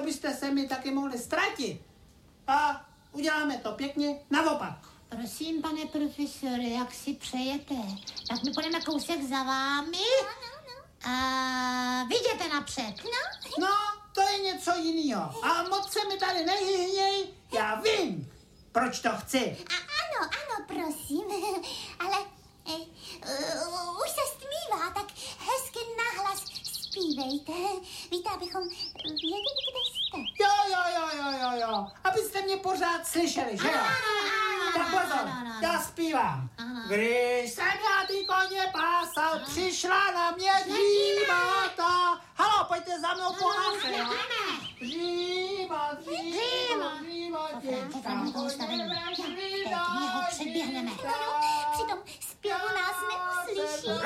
byste se mi taky mohli ztratit. A uděláme to pěkně naopak. Prosím, pane profesore, jak si přejete? Tak my půjdeme kousek za vámi. A viděte napřed. No, to je něco jiného. A moc se mi tady nehyhněj, já vím, proč to chci. Ano, prosím, ale už se stmívá, tak hezky nahlas zpívejte. Víte, abychom věděli, kde jste. Jo, abyste mě pořád slyšeli, že jo? Tak pozor, já zpívám. Když jsem já ty koně pásal, přišla na mě dřímata. Halo, pojďte za mnou po hase, jo? Dříma, děvka, ho předběhneme. Přitom zpěvu nás neuslyší.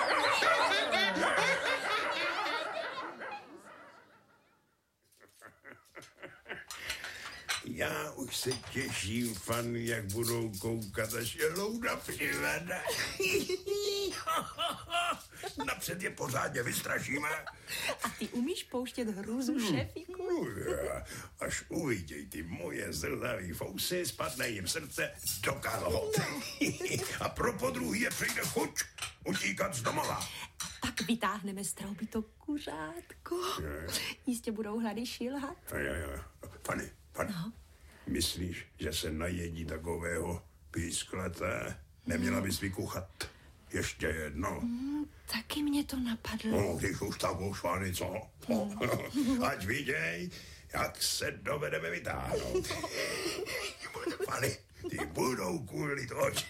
Já už se těším, fan, jak budou koukat, až je Louda přivede. Napřed je pořádně vystrašíme. A ty umíš pouštět hrůzu, šéfíku? Až uviděj ty moje zrnavý fousy, spadne jim srdce do kalhot. A pro podruhý je přijde chuť utíkat z domova. Pak vytáhneme z trouby to kuřátko. Jistě budou hlady šilhat. Fanny, no? Myslíš, že se najedí takového písklete? Neměla bys vykuchat ještě jedno? Taky mě to napadlo. No, když už tak už, Fanny, co? Ať viděj, jak se dovedeme vytáhnout. Fanny, ty budou kulit oči.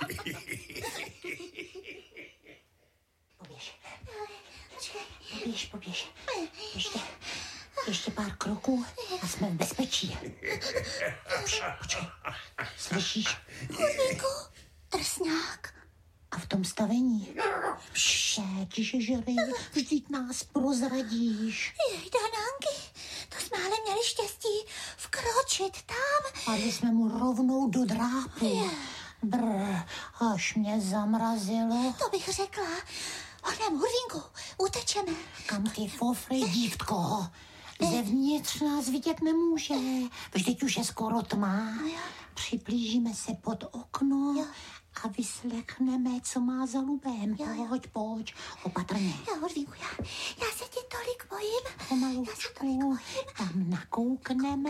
Poběž. Ještě pár kroků a jsme v bezpečí. Počkej. Slyšíš? Hurvínku, drsňák. A v tom stavení? Žery, vždyť nás prozradíš. Jejda, Nanky, to jsme ale měli štěstí vkročit tam. Padli jsme mu rovnou do drápu. Až mě zamrazilo. To bych řekla. Honem, Hurvínku, utečeme. Kam ty fofry, dívtko? Zevnitř nás vidět nemůže. Vždyť už je skoro tma. Přiblížíme se pod okno a vyslechneme, co má za lubem. Pojď, opatrně. Hurvínku, já se ti tolik bojím. Pomalučku, tam nakoukneme.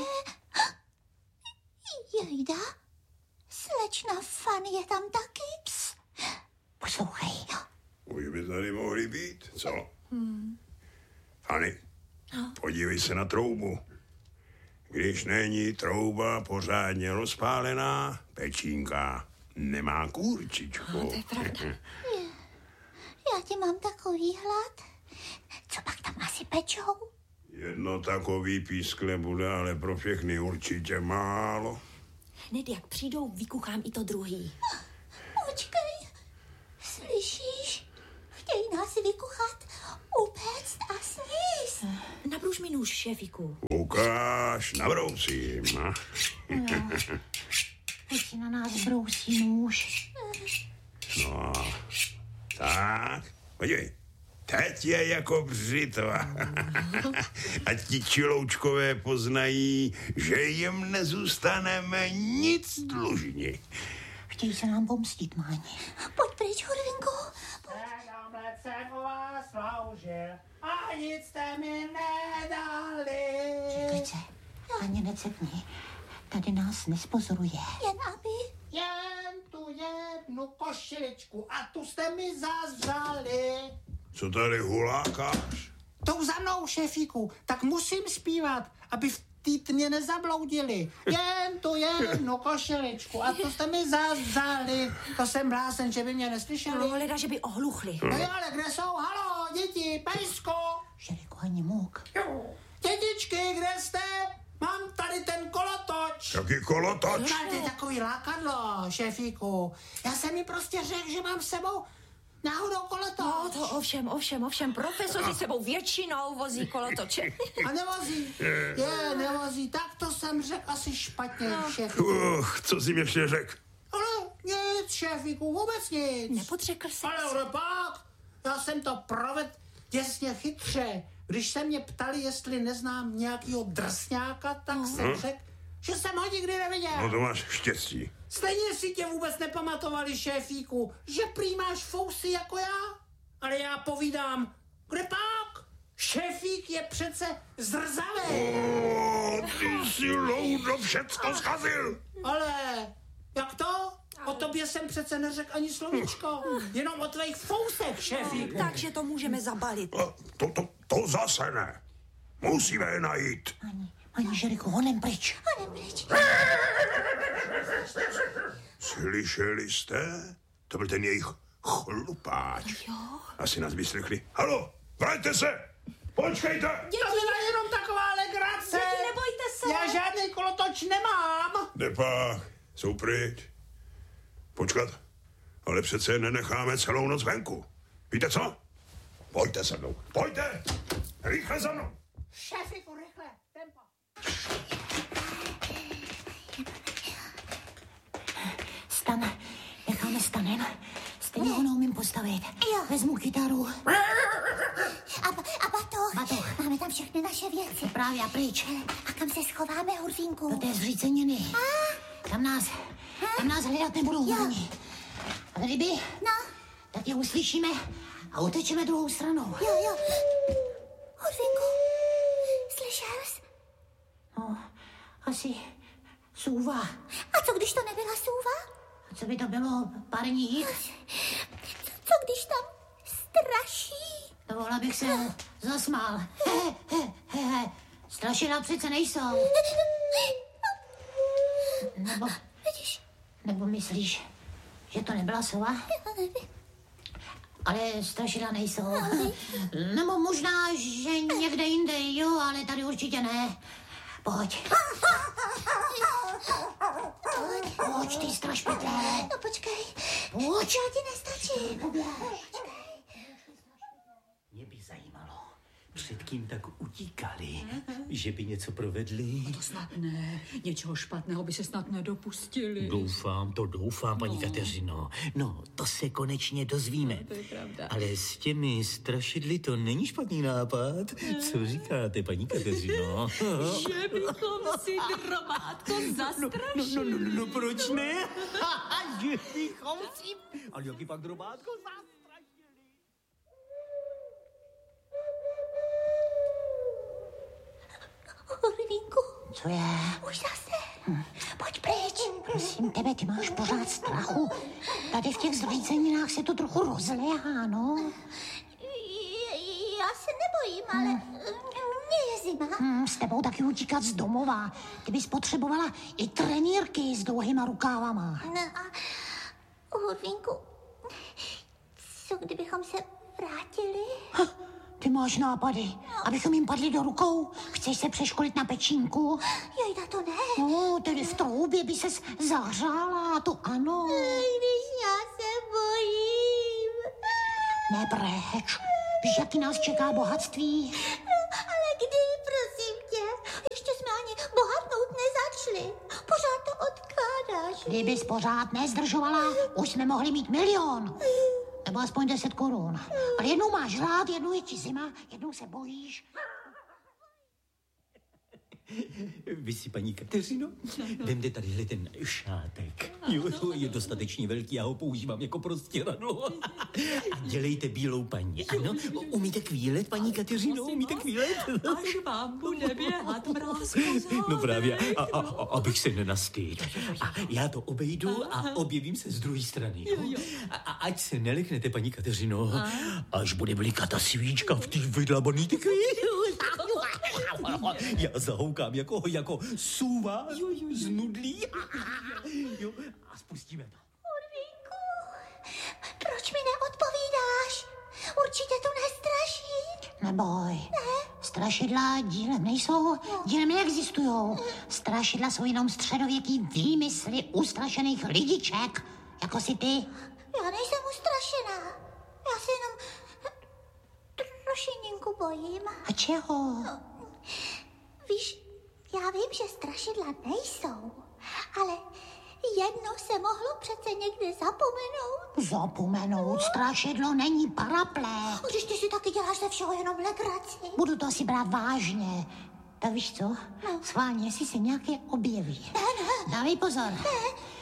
Jejda, slečna Fanny je tam taky. Ps. Poslouchej. Už by tady mohli být, co? Fanny, podívej se na troubu. Když není trouba pořádně rozpálená, pečínka nemá kůrčičku. No, to je pravda. Já ti mám takový hlad. Co pak tam asi pečou? Jedno takový pískle bude, ale pro všechny určitě málo. Hned jak přijdou, vykuchám i to druhý. Počkej, slyšíš? Chtějí nás vykuchat, upéct a sníst. Nabruž mi nůž, šéfíku. Ukáž, nabroucím. Teď si na nás brousí nůž. No, tak, podívej. Teď je jako břitva. Ať ti čiloučkové poznají, že jim nezůstaneme nic dlužni. Chtějí se nám pomstit, Máni. Pojď pryč, Hurvínku. Tamhle jsem u vás sloužil a nic jste mi nedali. Klice, ani necekni. Tady nás nespozoruje. Jen aby... Jen tu jednu košiličku a tu jste mi zazřali. Co tady hulákáš? Tou za mnou, šéfíku, tak musím zpívat, aby v té tmě nezabloudili. Jen tu jednu košiličku a tu jste mi zazřali. To jsem blázen, že by mě neslyšeli. No, leda, že by ohluchli. No jo, ale kde jsou? Halo, děti, pejsko. Žeriku ani můk. Dětičky, kde jste? Mám tady ten kolotoč. Jaký kolotoč? No, to je takový lákadlo, šéfíku. Já jsem mi prostě řekl, že mám s sebou náhodou kolotoč. No, to ovšem, profesoři sebou většinou vozí kolotoče. A nevozí. Nevozí. Tak to jsem řekl asi špatně, šéfíku. Co jsi mi ještě řekl? Ale nic, šéfíku, vůbec nic. Nepodřekl jsi. Ale pak, já jsem to provedl děsně chytře. Když se mě ptali, jestli neznám nějakýho drsňáka, tak jsem řekl, že jsem ho nikdy neviděl. No to máš štěstí. Stejně si tě vůbec nepamatovali, šéfíku, že prý máš fousy jako já. Ale já povídám, kde pak? Šéfík je přece zrzavý. Ty si loudo všecko zkazil. Ale jak to? O tobě jsem přece neřekl ani slovíčko. Jenom o tvých fousech, šéfíku. Takže to můžeme zabalit. To zase ne. Musíme je najít. Ani Žeriku, honem pryč. Slyšeli jste? To byl ten jejich chlupáč. Jo. Asi nás vyslechli. Halo, vraťte se! Počkejte! To byla jenom taková legrace. Děti, nebojte se. Já žádný kolotoč nemám. Nepách, jsou pryč. Počkat, ale přece je nenecháme celou noc venku. Víte co? Pojďte se mnou, pojďte! Rychle za mnou! Šéfíku, rychle, tempo. Stan, necháme stanem. Stejně ho neumím postavit. Jo. Vezmu kytaru. A batoh? Batoh. Máme tam všechny naše věci. Právě a pryč. A kam se schováme, Hurvínku? Do té zříceniny. Tam nás hledat nebudou ani. A kdyby, tak je uslyšíme a utečeme druhou stranou. Jo. Hurvínku, slyšel jsi? No, asi sůva. A co když to nebyla sůva? A co by to bylo, parní jich? Co když tam straší? Dovolila bych se zasmál. He. Strašidla přece nejsou. Nebo myslíš, že to nebyla sova? Ale strašidla nejsou. Nebo možná, že někde jinde, jo, ale tady určitě ne. Pojď, ty strašpětlé. No počkej. Pojď. Já ti nestačím. Mě by zajímalo, před kým tak utíkali, že by něco provedli. To snad ne. Něčeho špatného by se snad nedopustili. Doufám, paní Kateřino. No, to se konečně dozvíme. To je pravda. Ale s těmi strašidly to není špatný nápad. Co říkáte, paní Kateřino? Že bychom si drobátko zastrašili. No, proč ne? Že bychom si... Ale jaký pak drobátko zastrašili? Hurvínku, Co je? už zase. Pojď pryč. Prosím tebe, ty máš pořád strachu. Tady v těch zříceninách se to trochu rozléhá, no. Já se nebojím, ale mě je zima. S tebou taky utíkat z domova. Ty bys potřebovala i trenýrky s dlouhýma rukávama. No a Hurvínku, co kdybychom se vrátili? Ty máš nápady, abychom jim padli do rukou. Chceš se přeškolit na pečínku? Jojda, to ne. No, tedy v troubě by ses zahřála, to ano. Když já se bojím. Nebreč, víš, jaký nás čeká bohatství? Ale kdy, prosím tě? Ještě jsme ani bohatnout nezačali. Pořád to odkládáš. Kdybys pořád nezdržovala, už jsme mohli mít 1 000 000. Nebo aspoň 10 korun. Ale jednou máš rád, jednou je ti zima, jednou se bojíš. Vy si, paní Kateřino, vemte tadyhle ten šátek. Jo, je dostatečně velký, já ho používám jako prostěradlo. A dělejte bílou paní. Ano, umíte kvílet, paní Kateřino? Umíte kvílet? Až vám bude běhat mráz po No právě, abych se nenastýl. A já to obejdu a objevím se z druhé strany. Jo. A ať se neleknete, paní Kateřino, až bude blikat ta svíčka v té vydlabaný tykvi. Já zahoukám jako sůva z nudlí. Jo, a spustíme to. Hurvínku, proč mi neodpovídáš? Určitě tu nestraší. Neboj. Strašidla dílem nejsou, dílem neexistujou. Strašidla jsou jenom středověký výmysly ustrašených lidiček, jako si ty. Já nejsem ustrašená. Já se jenom trošininku bojím. A čeho? Víš, já vím, že strašidla nejsou, ale jedno se mohlo přece někde zapomenout. Zapomenout? Strašidlo není paraplé. Když ty si taky děláš ze všeho jenom legraci. Budu to asi brát vážně. Tak víš co? No. Schválně, jestli se nějaké objeví. Ne. Dávej pozor. Ne.